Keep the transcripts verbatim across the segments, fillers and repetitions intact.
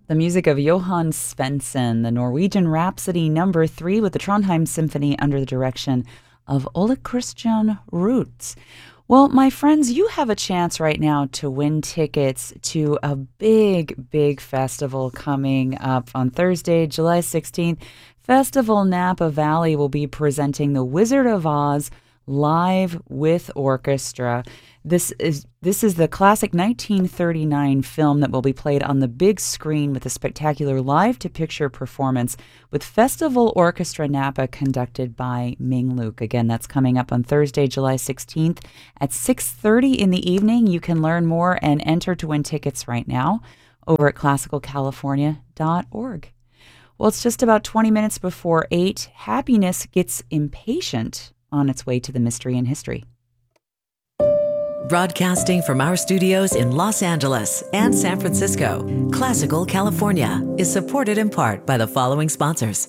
The music of Johann Svensson, the Norwegian Rhapsody number three with the Trondheim Symphony under the direction of Ole Christian Rutz. Well, my friends, you have a chance right now to win tickets to a big, big festival coming up on Thursday, July sixteenth. Festival Napa Valley will be presenting The Wizard of Oz live with orchestra. This is this is the classic nineteen thirty-nine film that will be played on the big screen with a spectacular live-to-picture performance with Festival Orchestra Napa conducted by Ming Luke. Again, that's coming up on Thursday, July sixteenth at six thirty in the evening. You can learn more and enter to win tickets right now over at classical california dot org. Well, it's just about twenty minutes before eight. Happiness gets impatient on its way to the mystery and history. Broadcasting from our studios in Los Angeles and San Francisco, Classical California is supported in part by the following sponsors.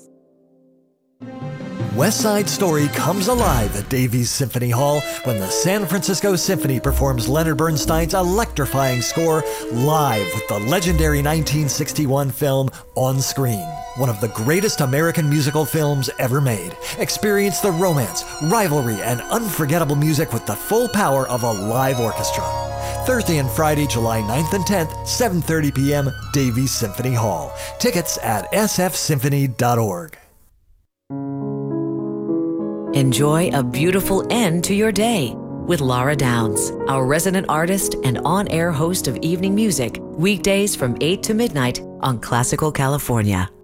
West Side Story comes alive at Davies Symphony Hall when the San Francisco Symphony performs Leonard Bernstein's electrifying score live with the legendary nineteen sixty-one film On Screen. One of the greatest American musical films ever made. Experience the romance, rivalry, and unforgettable music with the full power of a live orchestra. Thursday and Friday, July ninth and tenth, seven thirty p.m., Davies Symphony Hall. Tickets at s f symphony dot org. Enjoy a beautiful end to your day with Laura Downs, our resident artist and on-air host of evening music, weekdays from eight to midnight on Classical California.